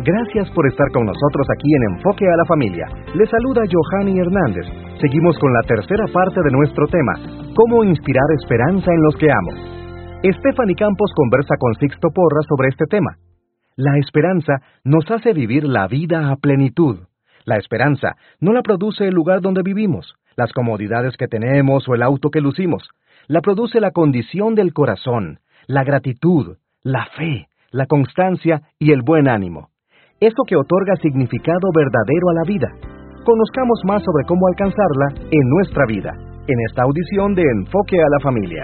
Gracias por estar con nosotros aquí en Enfoque a la Familia. Les saluda Johanny Hernández. Seguimos con la tercera parte de nuestro tema, ¿cómo inspirar esperanza en los que amo? Stephanie Campos conversa con Sixto Porras sobre este tema. La esperanza nos hace vivir la vida a plenitud. La esperanza no la produce el lugar donde vivimos, las comodidades que tenemos o el auto que lucimos. La produce la condición del corazón, la gratitud, la fe, la constancia y el buen ánimo. Eso que otorga significado verdadero a la vida. Conozcamos más sobre cómo alcanzarla en nuestra vida, en esta audición de Enfoque a la Familia.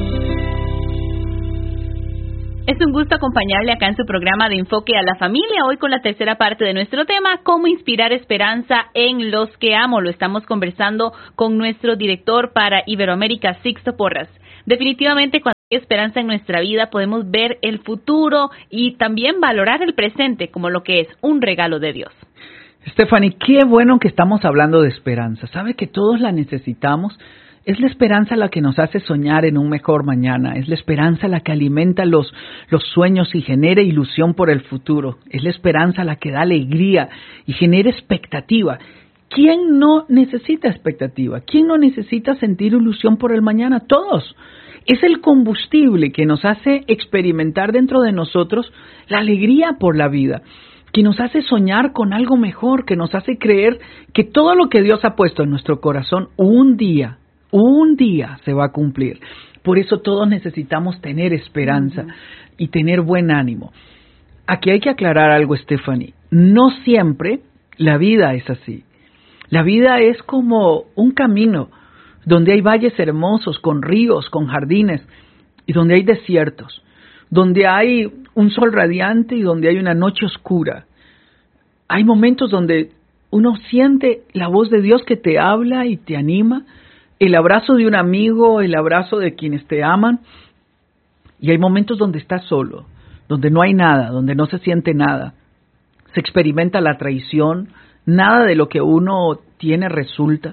Es un gusto acompañarle acá en su programa de Enfoque a la Familia, hoy con la tercera parte de nuestro tema, cómo inspirar esperanza en los que amo. Lo estamos conversando con nuestro director para Iberoamérica, Sixto Porras. Definitivamente, cuando hay esperanza en nuestra vida, podemos ver el futuro y también valorar el presente como lo que es un regalo de Dios. Stephanie, qué bueno que estamos hablando de esperanza. ¿Sabe que todos la necesitamos? Es la esperanza la que nos hace soñar en un mejor mañana. Es la esperanza la que alimenta los sueños y genera ilusión por el futuro. Es la esperanza la que da alegría y genera expectativa. ¿Quién no necesita expectativa? ¿Quién no necesita sentir ilusión por el mañana? Todos. Es el combustible que nos hace experimentar dentro de nosotros la alegría por la vida, que nos hace soñar con algo mejor, que nos hace creer que todo lo que Dios ha puesto en nuestro corazón un día se va a cumplir. Por eso todos necesitamos tener esperanza y tener buen ánimo. Aquí hay que aclarar algo, Stephanie. No siempre la vida es así. La vida es como un camino donde hay valles hermosos, con ríos, con jardines, y donde hay desiertos, donde hay un sol radiante y donde hay una noche oscura. Hay momentos donde uno siente la voz de Dios que te habla y te anima, el abrazo de un amigo, el abrazo de quienes te aman, y hay momentos donde estás solo, donde no hay nada, donde no se siente nada. Se experimenta la traición, nada de lo que uno tiene resulta.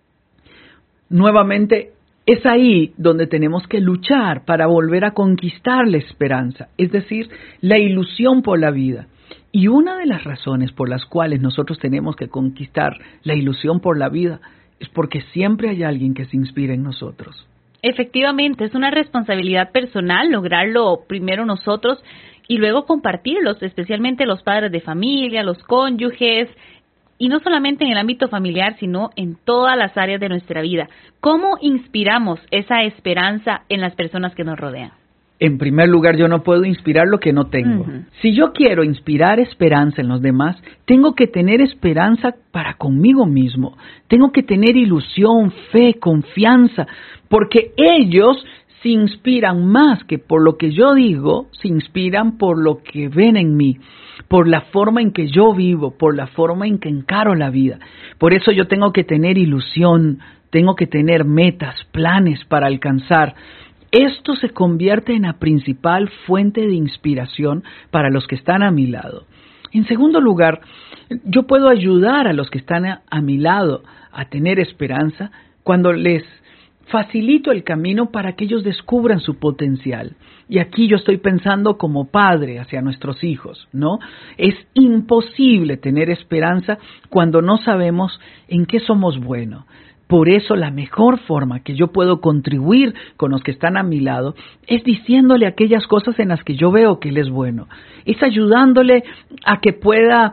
Nuevamente, es ahí donde tenemos que luchar para volver a conquistar la esperanza, es decir, la ilusión por la vida. Y una de las razones por las cuales nosotros tenemos que conquistar la ilusión por la vida es porque siempre hay alguien que se inspira en nosotros. Efectivamente, es una responsabilidad personal lograrlo primero nosotros y luego compartirlos, especialmente los padres de familia, los cónyuges, y no solamente en el ámbito familiar, sino en todas las áreas de nuestra vida. ¿Cómo inspiramos esa esperanza en las personas que nos rodean? En primer lugar, yo no puedo inspirar lo que no tengo. Si yo quiero inspirar esperanza en los demás, tengo que tener esperanza para conmigo mismo. Tengo que tener ilusión, fe, confianza, porque ellos se inspiran más que por lo que yo digo, se inspiran por lo que ven en mí, por la forma en que yo vivo, por la forma en que encaro la vida. Por eso yo tengo que tener ilusión, tengo que tener metas, planes para alcanzar. Esto se convierte en la principal fuente de inspiración para los que están a mi lado. En segundo lugar, yo puedo ayudar a los que están a mi lado a tener esperanza cuando les facilito el camino para que ellos descubran su potencial. Y aquí yo estoy pensando como padre hacia nuestros hijos, ¿no? Es imposible tener esperanza cuando no sabemos en qué somos buenos. Por eso la mejor forma que yo puedo contribuir con los que están a mi lado es diciéndole aquellas cosas en las que yo veo que él es bueno. Es ayudándole a que pueda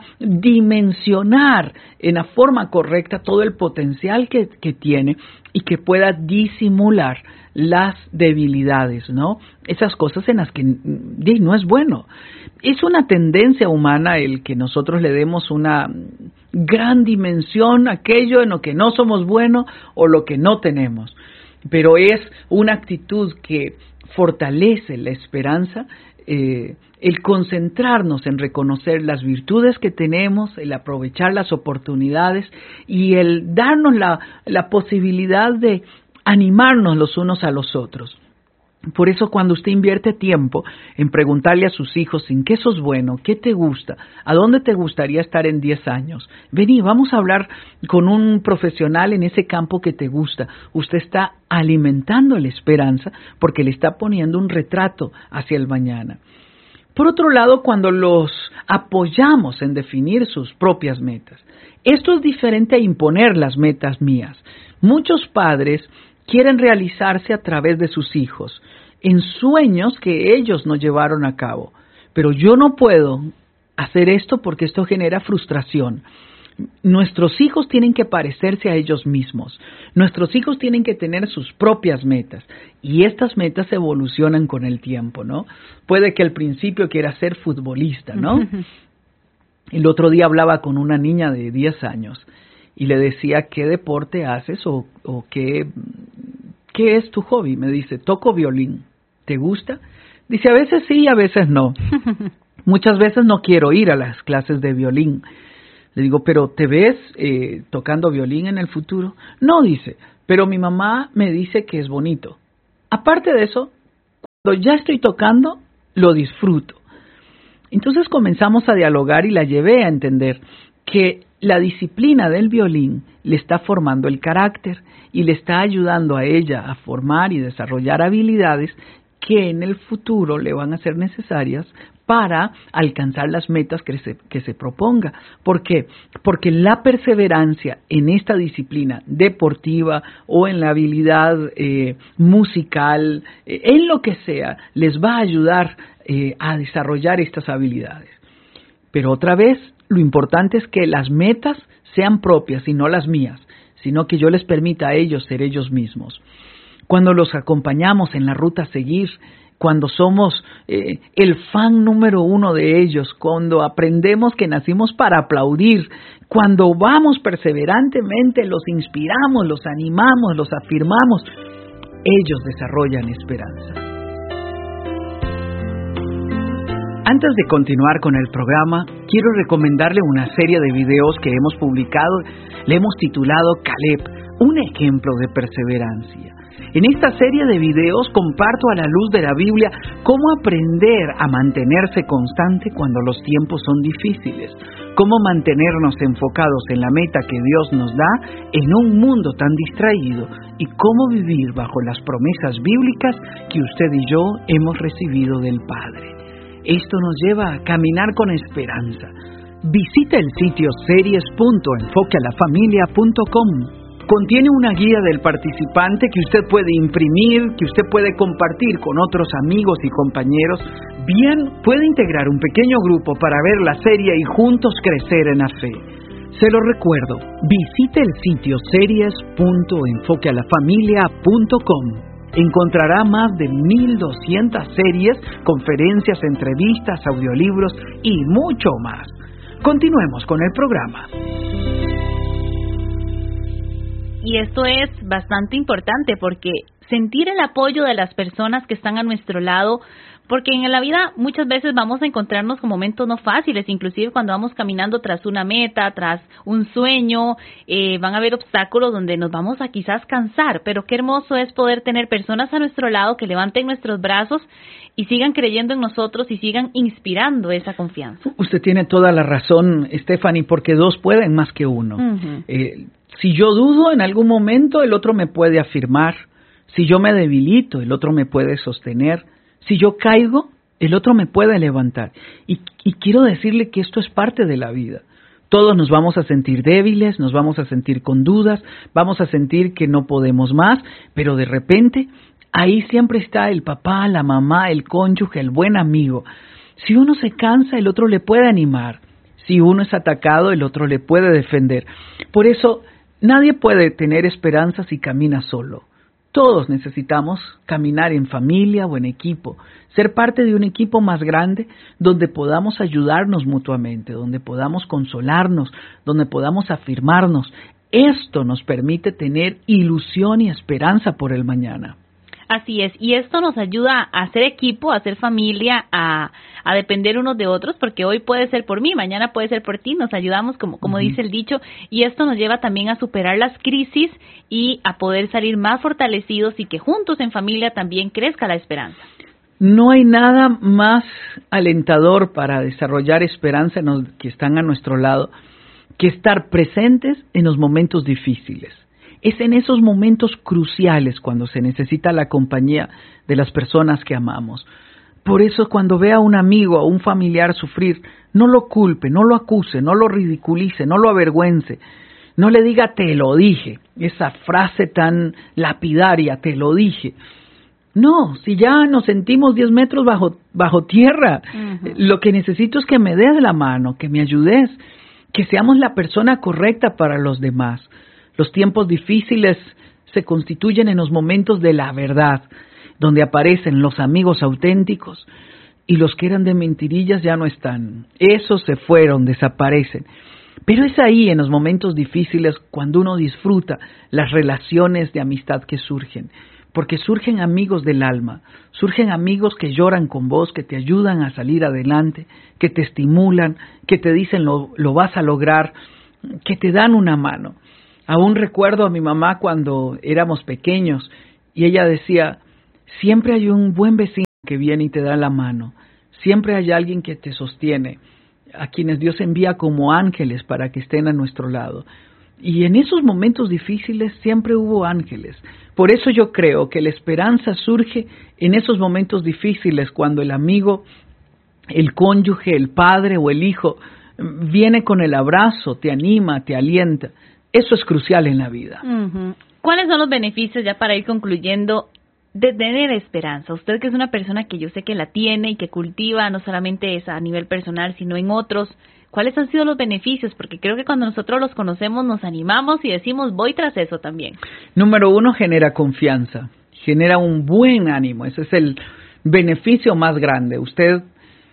dimensionar en la forma correcta todo el potencial que tiene y que pueda disimular las debilidades, ¿no? Esas cosas en las que no es bueno. Es una tendencia humana el que nosotros le demos una gran dimensión a aquello en lo que no somos buenos o lo que no tenemos. Pero es una actitud que fortalece la esperanza, el concentrarnos en reconocer las virtudes que tenemos, el aprovechar las oportunidades y el darnos la posibilidad de animarnos los unos a los otros. Por eso cuando usted invierte tiempo en preguntarle a sus hijos en qué sos bueno, qué te gusta, a dónde te gustaría estar en 10 años, vení, vamos a hablar con un profesional en ese campo que te gusta. Usted está alimentando la esperanza porque le está poniendo un retrato hacia el mañana. Por otro lado, cuando los apoyamos en definir sus propias metas. Esto es diferente a imponer las metas mías. Muchos padres quieren realizarse a través de sus hijos, en sueños que ellos no llevaron a cabo. Pero yo no puedo hacer esto porque esto genera frustración. Nuestros hijos tienen que parecerse a ellos mismos. Nuestros hijos tienen que tener sus propias metas. Y estas metas evolucionan con el tiempo, ¿no? Puede que al principio quiera ser futbolista, ¿no? El otro día hablaba con una niña de 10 años y le decía, ¿qué deporte haces o qué es tu hobby? Me dice, toco violín. ¿Te gusta? Dice, a veces sí y a veces no. Muchas veces no quiero ir a las clases de violín. Le digo, ¿pero te ves tocando violín en el futuro? No, dice, pero mi mamá me dice que es bonito. Aparte de eso, cuando ya estoy tocando, lo disfruto. Entonces comenzamos a dialogar y la llevé a entender que la disciplina del violín le está formando el carácter y le está ayudando a ella a formar y desarrollar habilidades que en el futuro le van a ser necesarias para alcanzar las metas que se proponga. ¿Por qué? Porque la perseverancia en esta disciplina deportiva o en la habilidad musical, en lo que sea, les va a ayudar a desarrollar estas habilidades. Pero otra vez, lo importante es que las metas sean propias y no las mías, sino que yo les permita a ellos ser ellos mismos. Cuando los acompañamos en la ruta a seguir, cuando somos el fan número 1 de ellos, cuando aprendemos que nacimos para aplaudir, cuando vamos perseverantemente, los inspiramos, los animamos, los afirmamos, ellos desarrollan esperanza. Antes de continuar con el programa, quiero recomendarle una serie de videos que hemos publicado. Le hemos titulado Caleb, un ejemplo de perseverancia. En esta serie de videos comparto a la luz de la Biblia cómo aprender a mantenerse constante cuando los tiempos son difíciles, cómo mantenernos enfocados en la meta que Dios nos da en un mundo tan distraído y cómo vivir bajo las promesas bíblicas que usted y yo hemos recibido del Padre. Esto nos lleva a caminar con esperanza. Visita el sitio series.enfoquealafamilia.com. Contiene una guía del participante que usted puede imprimir, que usted puede compartir con otros amigos y compañeros. Bien, puede integrar un pequeño grupo para ver la serie y juntos crecer en la fe. Se lo recuerdo, visite el sitio series.enfoquealafamilia.com. Encontrará más de 1,200 series, conferencias, entrevistas, audiolibros y mucho más. Continuemos con el programa. Y esto es bastante importante porque sentir el apoyo de las personas que están a nuestro lado, porque en la vida muchas veces vamos a encontrarnos con momentos no fáciles, inclusive cuando vamos caminando tras una meta, tras un sueño, van a haber obstáculos donde nos vamos a quizás cansar, pero qué hermoso es poder tener personas a nuestro lado que levanten nuestros brazos y sigan creyendo en nosotros y sigan inspirando esa confianza. Usted tiene toda la razón, Stephanie, porque dos pueden más que uno. Uh-huh. Si yo dudo en algún momento, el otro me puede afirmar. Si yo me debilito, el otro me puede sostener. Si yo caigo, el otro me puede levantar. Y quiero decirle que esto es parte de la vida. Todos nos vamos a sentir débiles, nos vamos a sentir con dudas, vamos a sentir que no podemos más, pero de repente ahí siempre está el papá, la mamá, el cónyuge, el buen amigo. Si uno se cansa, el otro le puede animar. Si uno es atacado, el otro le puede defender. Por eso, nadie puede tener esperanza si camina solo. Todos necesitamos caminar en familia o en equipo, ser parte de un equipo más grande donde podamos ayudarnos mutuamente, donde podamos consolarnos, donde podamos afirmarnos. Esto nos permite tener ilusión y esperanza por el mañana. Así es, y esto nos ayuda a hacer equipo, a hacer familia, a depender unos de otros, porque hoy puede ser por mí, mañana puede ser por ti, nos ayudamos como dice el dicho, y esto nos lleva también a superar las crisis y a poder salir más fortalecidos y que juntos en familia también crezca la esperanza. No hay nada más alentador para desarrollar esperanza en los que están a nuestro lado que estar presentes en los momentos difíciles. Es en esos momentos cruciales cuando se necesita la compañía de las personas que amamos. Por eso cuando vea a un amigo o un familiar sufrir, no lo culpe, no lo acuse, no lo ridiculice, no lo avergüence. No le diga te lo dije, esa frase tan lapidaria, te lo dije. No, si ya nos sentimos 10 metros bajo tierra, lo que necesito es que me des la mano, que me ayudes, que seamos la persona correcta para los demás. Los tiempos difíciles se constituyen en los momentos de la verdad, donde aparecen los amigos auténticos y los que eran de mentirillas ya no están. Esos se fueron, desaparecen. Pero es ahí, en los momentos difíciles, cuando uno disfruta las relaciones de amistad que surgen. Porque surgen amigos del alma, surgen amigos que lloran con vos, que te ayudan a salir adelante, que te estimulan, que te dicen lo vas a lograr, que te dan una mano. Aún recuerdo a mi mamá cuando éramos pequeños y ella decía, siempre hay un buen vecino que viene y te da la mano, siempre hay alguien que te sostiene, a quienes Dios envía como ángeles para que estén a nuestro lado. Y en esos momentos difíciles siempre hubo ángeles. Por eso yo creo que la esperanza surge en esos momentos difíciles, cuando el amigo, el cónyuge, el padre o el hijo viene con el abrazo, te anima, te alienta. Eso es crucial en la vida. ¿Cuáles son los beneficios, ya para ir concluyendo, de tener esperanza? Usted, que es una persona que yo sé que la tiene y que cultiva, no solamente es a nivel personal, sino en otros, ¿cuáles han sido los beneficios? Porque creo que cuando nosotros los conocemos nos animamos y decimos, voy tras eso también. Número 1, genera confianza, genera un buen ánimo. Ese es el beneficio más grande. Usted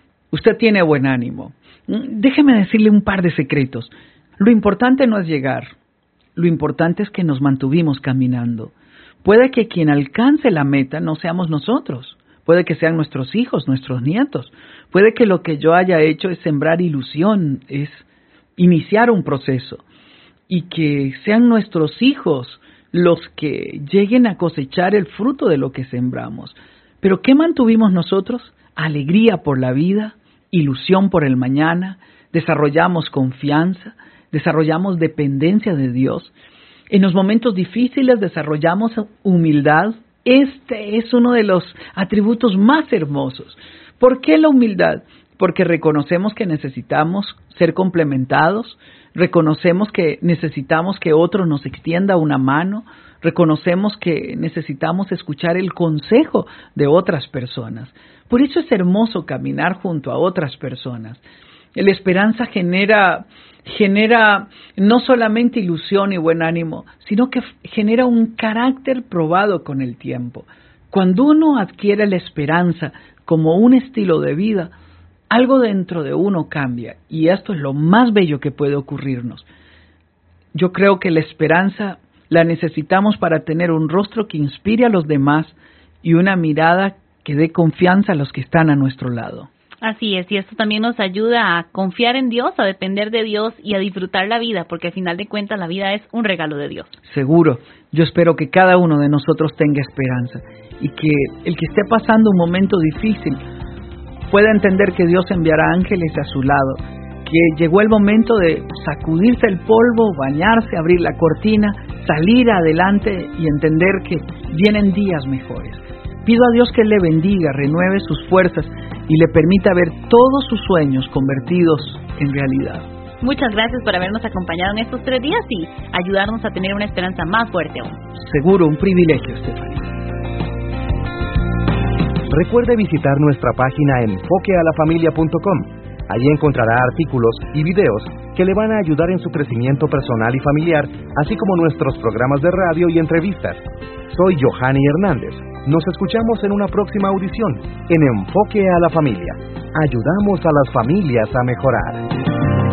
tiene buen ánimo. Déjeme decirle un par de secretos. Lo importante no es llegar, lo importante es que nos mantuvimos caminando. Puede que quien alcance la meta no seamos nosotros, puede que sean nuestros hijos, nuestros nietos, puede que lo que yo haya hecho es sembrar ilusión, es iniciar un proceso, y que sean nuestros hijos los que lleguen a cosechar el fruto de lo que sembramos. Pero ¿qué mantuvimos nosotros? Alegría por la vida, ilusión por el mañana, desarrollamos confianza, desarrollamos dependencia de Dios. En los momentos difíciles desarrollamos humildad. Este es uno de los atributos más hermosos. ¿Por qué la humildad? Porque reconocemos que necesitamos ser complementados, reconocemos que necesitamos que otro nos extienda una mano, reconocemos que necesitamos escuchar el consejo de otras personas. Por eso es hermoso caminar junto a otras personas. La esperanza genera no solamente ilusión y buen ánimo, sino que genera un carácter probado con el tiempo. Cuando uno adquiere la esperanza como un estilo de vida, algo dentro de uno cambia, y esto es lo más bello que puede ocurrirnos. Yo creo que la esperanza la necesitamos para tener un rostro que inspire a los demás y una mirada que dé confianza a los que están a nuestro lado. Así es, y esto también nos ayuda a confiar en Dios, a depender de Dios y a disfrutar la vida, porque al final de cuentas la vida es un regalo de Dios. Seguro, yo espero que cada uno de nosotros tenga esperanza y que el que esté pasando un momento difícil pueda entender que Dios enviará ángeles a su lado, que llegó el momento de sacudirse el polvo, bañarse, abrir la cortina, salir adelante y entender que vienen días mejores. Pido a Dios que le bendiga, renueve sus fuerzas y le permita ver todos sus sueños convertidos en realidad. Muchas gracias por habernos acompañado en estos 3 días y ayudarnos a tener una esperanza más fuerte aún. Seguro, un privilegio, Stephanie. Recuerde visitar nuestra página enfoquealafamilia.com. Allí encontrará artículos y videos que le van a ayudar en su crecimiento personal y familiar, así como nuestros programas de radio y entrevistas. Soy Johanny Hernández. Nos escuchamos en una próxima audición en Enfoque a la Familia. Ayudamos a las familias a mejorar.